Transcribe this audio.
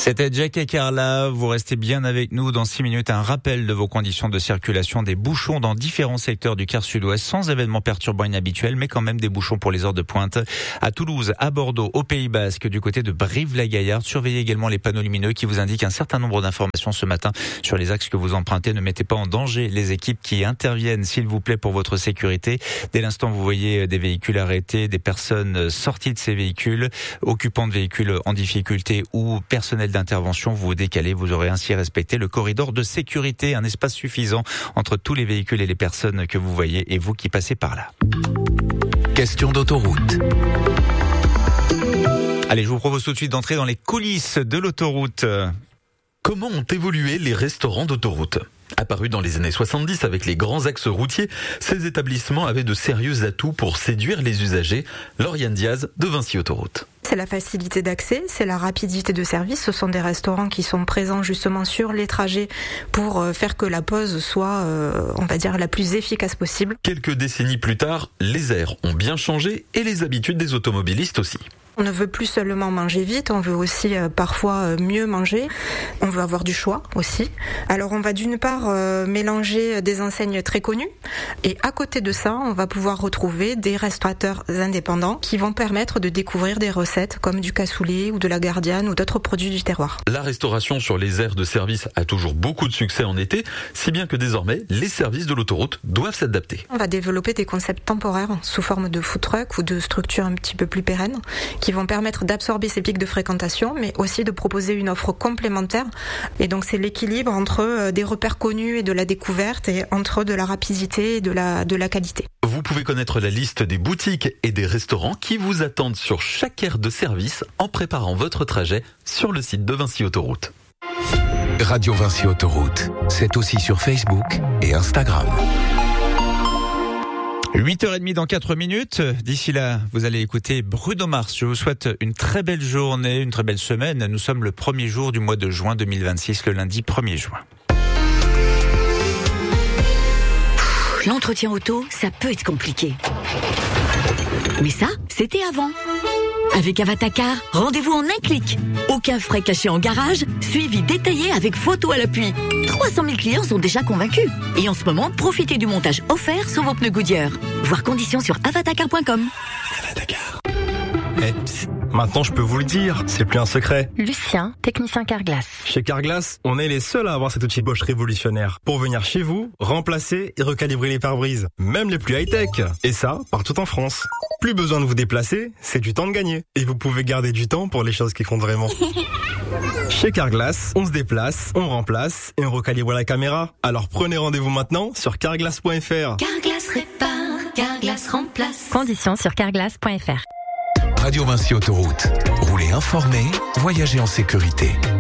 C'était Jack et Carla. Vous restez bien avec nous dans 6 minutes. Un rappel de vos conditions de circulation, des bouchons dans différents secteurs du quart sud-ouest, sans événements perturbants inhabituels, mais quand même des bouchons pour les heures de pointe. À Toulouse, à Bordeaux, au Pays Basque, du côté de Brive-la-Gaillarde. Surveillez également les panneaux lumineux qui vous indiquent un certain nombre d'informations ce matin sur les axes que vous empruntez. Ne mettez pas en danger les équipes qui interviennent, s'il vous plaît, pour votre sécurité. Dès l'instant, vous voyez des véhicules arrêtés, des personnes sorties de ces véhicules, occupants de véhicules en difficulté ou personnel d'intervention, vous vous décalez, vous aurez ainsi respecté le corridor de sécurité, un espace suffisant entre tous les véhicules et les personnes que vous voyez et vous qui passez par là. Question d'autoroute. Allez, je vous propose tout de suite d'entrer dans les coulisses de l'autoroute. Comment ont évolué les restaurants d'autoroute ? Apparus dans les années 70 avec les grands axes routiers, ces établissements avaient de sérieux atouts pour séduire les usagers. Lauriane Diaz de Vinci Autoroute. C'est la facilité d'accès, c'est la rapidité de service. Ce sont des restaurants qui sont présents justement sur les trajets pour faire que la pause soit, on va dire, la plus efficace possible. Quelques décennies plus tard, les aires ont bien changé et les habitudes des automobilistes aussi. On ne veut plus seulement manger vite, on veut aussi parfois mieux manger. On veut avoir du choix aussi. Alors on va d'une part mélanger des enseignes très connues et à côté de ça, on va pouvoir retrouver des restaurateurs indépendants qui vont permettre de découvrir des recettes comme du cassoulet ou de la gardiane ou d'autres produits du terroir. La restauration sur les aires de service a toujours beaucoup de succès en été, si bien que désormais, les services de l'autoroute doivent s'adapter. On va développer des concepts temporaires sous forme de food truck ou de structures un petit peu plus pérennes qui vont permettre d'absorber ces pics de fréquentation, mais aussi de proposer une offre complémentaire. Et donc c'est l'équilibre entre des repères connus et de la découverte, et entre de la rapidité et de la qualité. Vous pouvez connaître la liste des boutiques et des restaurants qui vous attendent sur chaque aire de service en préparant votre trajet sur le site de Vinci Autoroute. Radio Vinci Autoroute, c'est aussi sur Facebook et Instagram. 8h30 dans 4 minutes. D'ici là, vous allez écouter Bruno Mars. Je vous souhaite une très belle journée, une très belle semaine. Nous sommes le premier jour du mois de juin 2026, le lundi 1er juin. L'entretien auto, ça peut être compliqué. Mais ça, c'était avant. Avec Avatacar, rendez-vous en un clic. Aucun frais cachés en garage, suivi détaillé avec photo à l'appui. 300 000 clients sont déjà convaincus. Et en ce moment, profitez du montage offert sur vos pneus Goodyear. Voir conditions sur avatacar.com. Avatacar. Maintenant, je peux vous le dire, c'est plus un secret. Lucien, technicien Carglass. Chez Carglass, on est les seuls à avoir cet outil Bosch révolutionnaire pour venir chez vous, remplacer et recalibrer les pare-brises, même les plus high-tech. Et ça, partout en France. Plus besoin de vous déplacer, c'est du temps de gagner. Et vous pouvez garder du temps pour les choses qui comptent vraiment. Chez Carglass, on se déplace, on remplace et on recalibre la caméra. Alors prenez rendez-vous maintenant sur carglass.fr. Carglass répare, Carglass remplace. Conditions sur carglass.fr. Radio Vinci Autoroute. Roulez informé, voyagez en sécurité.